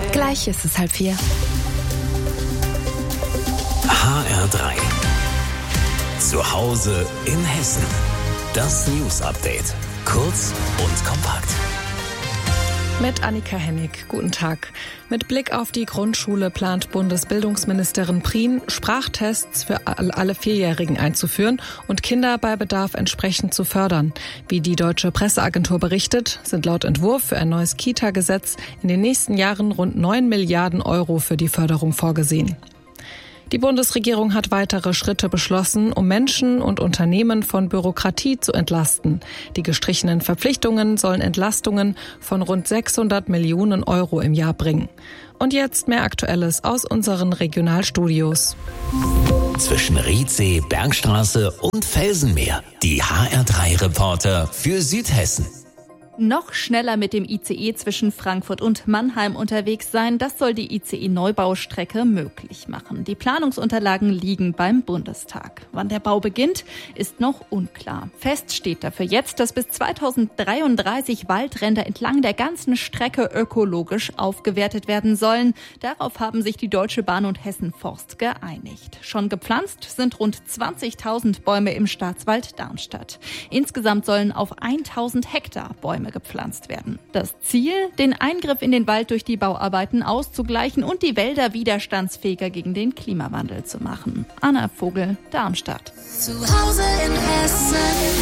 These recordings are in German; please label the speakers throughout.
Speaker 1: Gleich ist es 3:30.
Speaker 2: HR3. Zu Hause in Hessen. Das News-Update. Kurz und kompakt.
Speaker 1: Mit Annika Hennig. Guten Tag. Mit Blick auf die Grundschule plant Bundesbildungsministerin Prien, Sprachtests für alle Vierjährigen einzuführen und Kinder bei Bedarf entsprechend zu fördern. Wie die Deutsche Presseagentur berichtet, sind laut Entwurf für ein neues Kita-Gesetz in den nächsten Jahren rund 9 Milliarden Euro für die Förderung vorgesehen. Die Bundesregierung hat weitere Schritte beschlossen, um Menschen und Unternehmen von Bürokratie zu entlasten. Die gestrichenen Verpflichtungen sollen Entlastungen von rund 600 Millionen Euro im Jahr bringen. Und jetzt mehr Aktuelles aus unseren Regionalstudios.
Speaker 2: Zwischen Riedsee, Bergstraße und Felsenmeer. Die HR3-Reporter für Südhessen.
Speaker 3: Noch schneller mit dem ICE zwischen Frankfurt und Mannheim unterwegs sein, das soll die ICE-Neubaustrecke möglich machen. Die Planungsunterlagen liegen beim Bundestag. Wann der Bau beginnt, ist noch unklar. Fest steht dafür jetzt, dass bis 2033 Waldränder entlang der ganzen Strecke ökologisch aufgewertet werden sollen. Darauf haben sich die Deutsche Bahn und Hessen Forst geeinigt. Schon gepflanzt sind rund 20.000 Bäume im Staatswald Darmstadt. Insgesamt sollen auf 1.000 Hektar Bäume gepflanzt werden. Das Ziel, den Eingriff in den Wald durch die Bauarbeiten auszugleichen und die Wälder widerstandsfähiger gegen den Klimawandel zu machen. Anna Vogel, Darmstadt.
Speaker 4: Zu Hause in Hessen.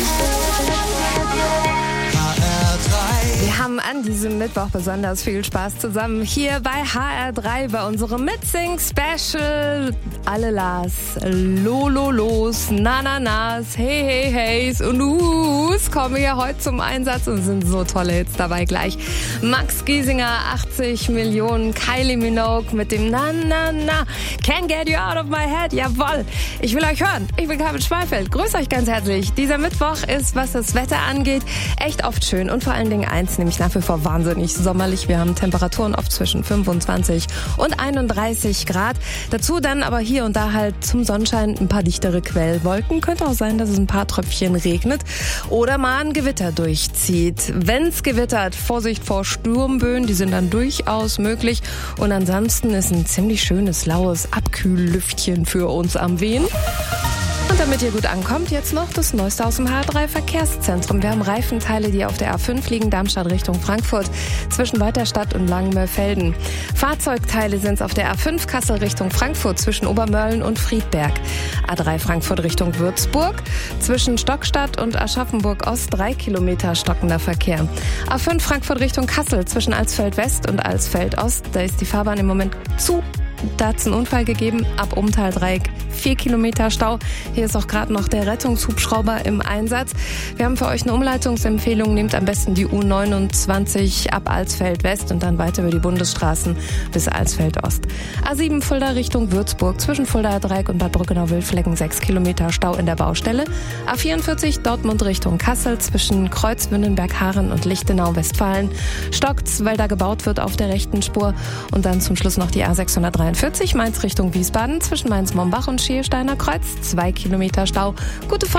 Speaker 1: Wir haben an diesem Mittwoch besonders viel Spaß zusammen hier bei HR3 bei unserem Mitsing-Special. Alle Las, Lololos, Nananas, Hey Hey Heys und Uhs kommen hier heute zum Einsatz und sind so tolle Hits dabei gleich. Max Giesinger, 80 Millionen, Kylie Minogue mit dem Na Na Na, Can't Get You Out of My Head, jawoll. Ich will euch hören, ich bin Carmen Schmeifeld, grüß euch ganz herzlich. Dieser Mittwoch ist, was das Wetter angeht, echt oft schön und vor allen Dingen eins, nämlich nach wie vor wahnsinnig sommerlich. Wir haben Temperaturen oft zwischen 25 und 31 Grad. Dazu dann aber hier und da halt zum Sonnenschein ein paar dichtere Quellwolken. Könnte auch sein, dass es ein paar Tröpfchen regnet oder mal ein Gewitter durchzieht. Wenn's gewittert, Vorsicht vor Sturmböen, die sind dann durchaus möglich. Und ansonsten ist ein ziemlich schönes, laues Abkühllüftchen für uns am Wehen. Und damit ihr gut ankommt, jetzt noch das Neueste aus dem HR3-Verkehrszentrum. Wir haben Reifenteile, die auf der A5 liegen, Darmstadt Richtung Frankfurt, zwischen Weiterstadt und Langenmörfelden. Fahrzeugteile sind es auf der A5 Kassel Richtung Frankfurt, zwischen Obermörlen und Friedberg. A3 Frankfurt Richtung Würzburg, zwischen Stockstadt und Aschaffenburg Ost 3 Kilometer stockender Verkehr. A5 Frankfurt Richtung Kassel, zwischen Alsfeld West und Alsfeld Ost, da ist die Fahrbahn im Moment zu. Da hat es einen Unfall gegeben, ab Umtal-Dreieck 4 Kilometer Stau. Hier ist auch gerade noch der Rettungshubschrauber im Einsatz. Wir haben für euch eine Umleitungsempfehlung. Nehmt am besten die U29 ab Alsfeld West und dann weiter über die Bundesstraßen bis Alsfeld Ost. A7 Fulda Richtung Würzburg, zwischen Fuldaer Dreieck und Bad Brückenau-Wildflecken 6 Kilometer Stau in der Baustelle. A44 Dortmund Richtung Kassel, zwischen Kreuz, Wünnenberg-Haaren und Lichtenau-Westfalen. Stockt's, weil da gebaut wird auf der rechten Spur. Und dann zum Schluss noch die A643 Mainz Richtung Wiesbaden, zwischen Mainz-Mombach und Schiersteiner Kreuz 2 Kilometer Stau. Gute